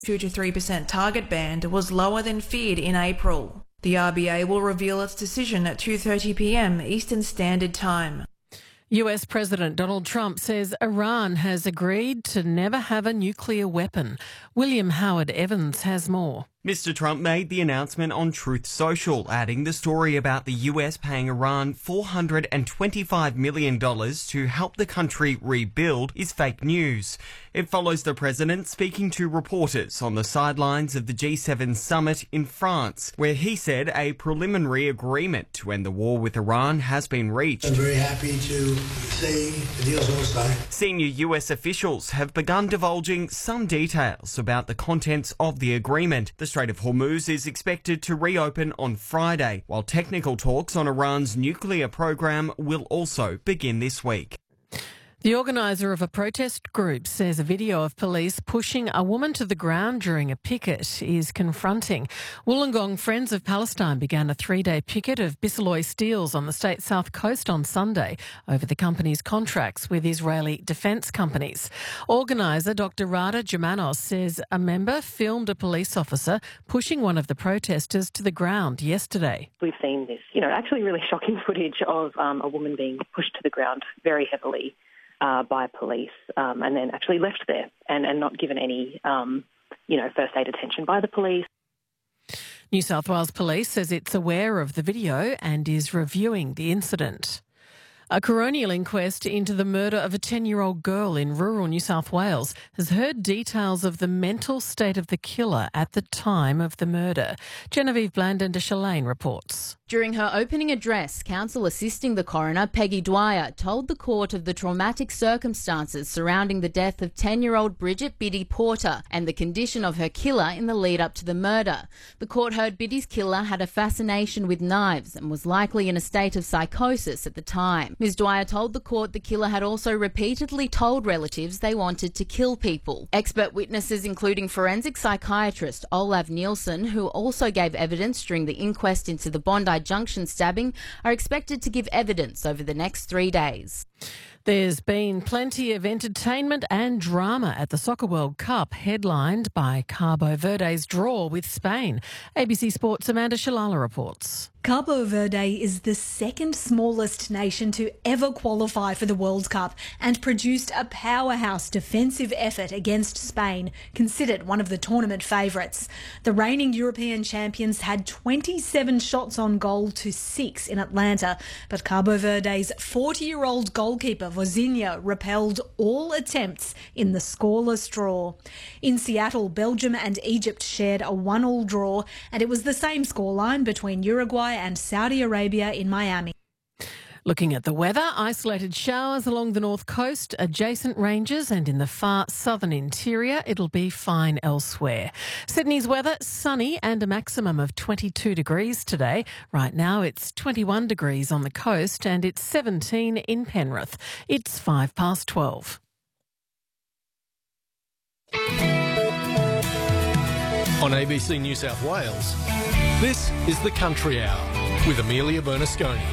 2 to 3% target band was lower than feared in April. The RBA will reveal its decision at 2:30 p.m. Eastern Standard Time. US President Donald Trump says Iran has agreed to never have a nuclear weapon. William Howard Evans has more. Mr. Trump made the announcement on Truth Social, adding the story about the US paying Iran $425 million to help the country rebuild is fake news. It follows the president speaking to reporters on the sidelines of the G7 summit in France, where he said a preliminary agreement to end the war with Iran has been reached. I'm very happy to say the deal's all signed. Senior US officials have begun divulging some details about the contents of the agreement. The Strait of Hormuz is expected to reopen on Friday, while technical talks on Iran's nuclear program will also begin this week. The organiser of a protest group says a video of police pushing a woman to the ground during a picket is confronting. Wollongong Friends of Palestine began a 3-day picket of Bisalloy Steels on the state's south coast on Sunday over the company's contracts with Israeli defence companies. Organiser Dr. Rada Germanos says a member filmed a police officer pushing one of the protesters to the ground yesterday. We've seen this, actually really shocking footage of a woman being pushed to the ground very heavily by police and then actually left there and not given any, first aid attention by the police. New South Wales Police says it's aware of the video and is reviewing the incident. A coronial inquest into the murder of a 10-year-old girl in rural New South Wales has heard details of the mental state of the killer at the time of the murder. Genevieve Blandon de Chalane reports. During her opening address, counsel assisting the coroner, Peggy Dwyer, told the court of the traumatic circumstances surrounding the death of 10-year-old Bridget Biddy Porter and the condition of her killer in the lead-up to the murder. The court heard Biddy's killer had a fascination with knives and was likely in a state of psychosis at the time. Ms. Dwyer told the court the killer had also repeatedly told relatives they wanted to kill people. Expert witnesses, including forensic psychiatrist Olav Nielsen, who also gave evidence during the inquest into the Bondi Junction stabbing, are expected to give evidence over the next 3 days. There's been plenty of entertainment and drama at the Soccer World Cup, headlined by Cabo Verde's draw with Spain. ABC Sports' Amanda Shalala reports. Cabo Verde is the second smallest nation to ever qualify for the World Cup and produced a powerhouse defensive effort against Spain, considered one of the tournament favourites. The reigning European champions had 27 shots on goal to 6 in Atlanta, but Cabo Verde's 40-year-old goalkeeper Vozinha repelled all attempts in the scoreless draw. In Seattle, Belgium and Egypt shared a 1-1 draw, and it was the same scoreline between Uruguay and Saudi Arabia in Miami. Looking at the weather, isolated showers along the north coast, adjacent ranges and in the far southern interior. It'll be fine elsewhere. Sydney's weather, sunny and a maximum of 22 degrees today. Right now it's 21 degrees on the coast and it's 17 in Penrith. It's 12:05. On ABC New South Wales, this is the Country Hour with Amelia Bernasconi.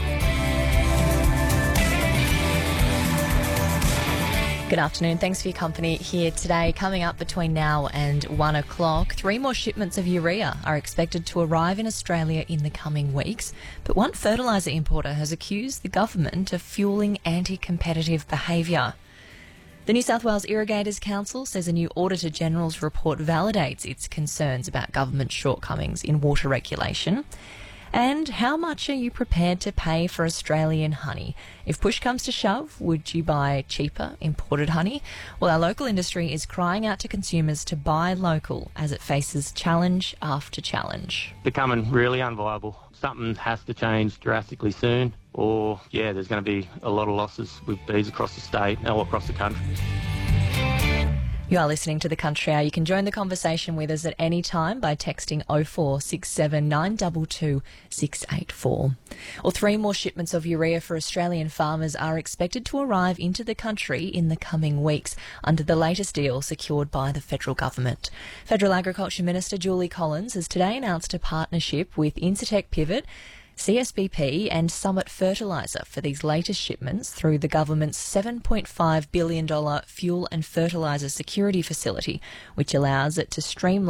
Good afternoon. Thanks for your company here today. Coming up between now and 1 o'clock, 3 more shipments of urea are expected to arrive in Australia in the coming weeks. But one fertiliser importer has accused the government of fuelling anti-competitive behaviour. The New South Wales Irrigators Council says a new Auditor General's report validates its concerns about government shortcomings in water regulation. And how much are you prepared to pay for Australian honey? If push comes to shove, would you buy cheaper imported honey? Well, our local industry is crying out to consumers to buy local as it faces challenge after challenge. Becoming really unviable. Something has to change drastically soon, or, there's going to be a lot of losses with bees across the state or across the country. You are listening to The Country Hour. You can join the conversation with us at any time by texting 0467 922 684. 3 more shipments of urea for Australian farmers are expected to arrive into the country in the coming weeks under the latest deal secured by the federal government. Federal Agriculture Minister Julie Collins has today announced a partnership with Incitec Pivot CSBP and Summit Fertiliser for these latest shipments through the government's $7.5 billion fuel and fertiliser security facility, which allows it to streamline